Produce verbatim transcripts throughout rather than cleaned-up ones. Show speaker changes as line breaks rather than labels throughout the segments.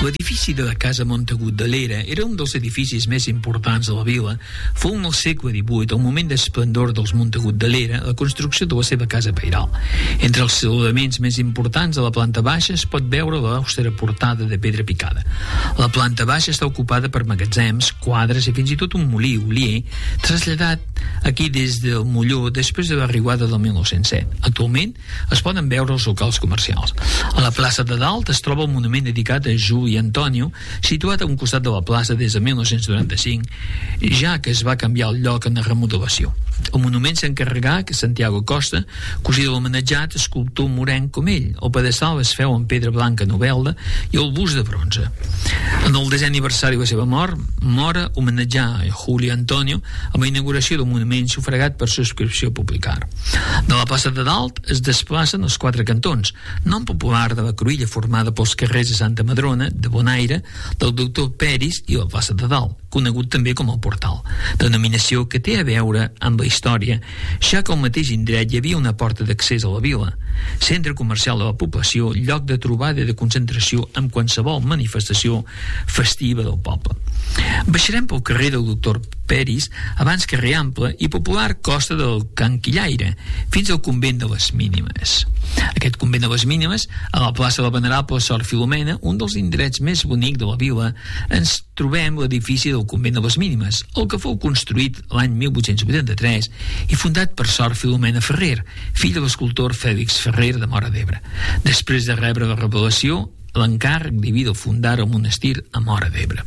L'edifici de la Casa Montagut de l'Era era un dels edificis més importants de la vila. Fou en el segle divuit, al moment d'esplendor dels Montagut de l'Era, la construcció de la seva casa pairal. Entre els elements més importants de la planta baixa es pot veure la austera portada de pedra picada. La planta baixa està ocupada per magatzems, quadres i fins i tot un molí olier traslladat aquí des del Molló després de la riuada del mil nou-cents set. Actualment es poden veure els locals comercials. A la plaça de Dalt es troba el monument dedicat a Juli Antonio, situat a un costat de la plaça des de mil nou-cents noranta-cinc, ja que es va canviar el lloc en la remodelació. El monument s'encarregà que Santiago Costa, cosí de l'homenatjat escultor morenc com ell. El pedestal es feu en pedra blanca novelda i el bust de bronze. En el desè aniversari de la seva mort, Mora homenatjà a Juli Antonio amb la inauguració del monument sufragat per subscripció popular. De la plaça de Dalt es desplacen els quatre cantons, nom popular de la cruïlla formada pels carrers de Santa Madrona, de Bonaire, del doctor Peris i la plaça de Dalt, conegut també com el Portal, denominació que té a veure amb la història, ja que al mateix indret hi havia una porta d'accés a la vila, centre comercial de la població, lloc de trobada i de concentració amb qualsevol manifestació festiva del poble. Baixarem pel carrer del doctor Peris, abans carrer Ample i popular costa del Can Quillaire, fins al convent de les Mínimes. Aquest convent de les Mínimes, a la plaça de la Venerable Sor Filomena, un dels indrets més bonics de la vila, ens trobem l'edifici del convent de les Mínimes, el que fou construït l'any mil vuit-cents vuitanta-tres i fundat per Sor Filomena Ferrer, fill de l'escultor Fèlix Ferrer de Móra d'Ebre. Després de rebre la revelació, l'encàrrec diví de fundar el monestir a Móra d'Ebre.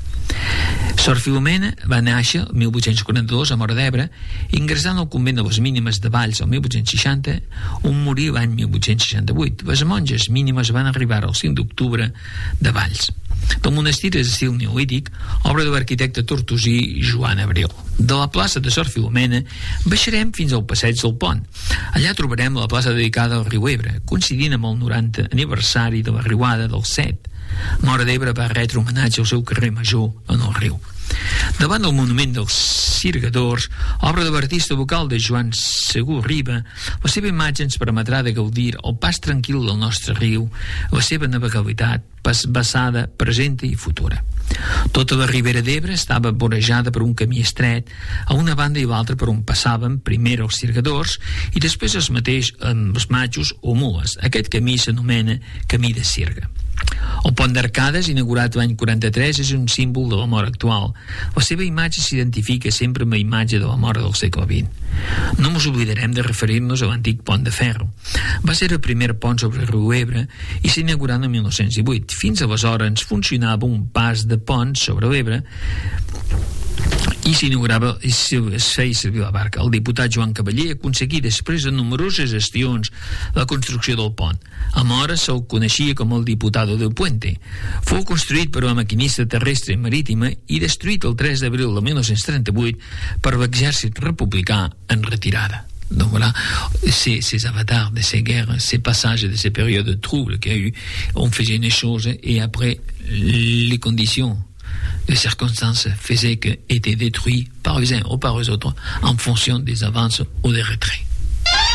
Sor Filomena va néixer el mil vuit-cents quaranta-dos a Móra d'Ebre, ingressant al convent de les Mínimes de Valls el mil vuit-cents seixanta, on morí l'any mil vuit-cents seixanta-vuit. Les monges mínimes van arribar el cinc d'octubre de Valls. El monestir és d'estil neolític, obra de l'arquitecte tortosí Joan Abril. De la plaça de Sor Filomena baixarem fins al passeig del Pont. Allà trobarem la plaça dedicada al riu Ebre, coincidint amb el norantè aniversari de la riuada del set. Móra d'Ebre va retre homenatge al seu carrer major en el riu. Davant del monument dels Sirgadors, obra de l'artista vocal de Joan Segur Riba, la seva imatge ens permetrà de gaudir el pas tranquil del nostre riu, la seva navegabilitat passada, presenta i futura. Tota la ribera d'Ebre estava vorejada per un camí estret, a una banda i l'altra per on passaven primer els Sirgadors i després els mateix amb els matxos o mules. Aquest camí s'anomena Camí de Sirga. El pont d'Arcades, inaugurat l'any quaranta-tres, és un símbol de la mort actual. La seva imatge s'identifica sempre amb la imatge de la mort del segle vint. No ens oblidarem de referir-nos a l'antic pont de ferro. Va ser el primer pont sobre el riu Ebre i s'ha inaugurat el mil nou-cents divuit. Fins aleshores funcionava un pas de pont sobre l'Ebre i s'inaugurava i es feia servir la barca. El diputat Joan Cavaller aconseguí després de numeroses gestions la construcció del pont. A Móra se'l coneixia com el diputado del puente. Fou construït per una maquinista terrestre i marítima i destruït el tres d'abril de mil nou-cents trenta-vuit per l'exèrcit republicà en retirada. Donc voilà, ces, ces avatars de ces guerres, ces passages de ces périodes troubles qu'il y a eu, on faisait une chose et après les conditions, les circonstances faisaient que étaient détruits par les uns ou par les autres en fonction des avances ou des retraits.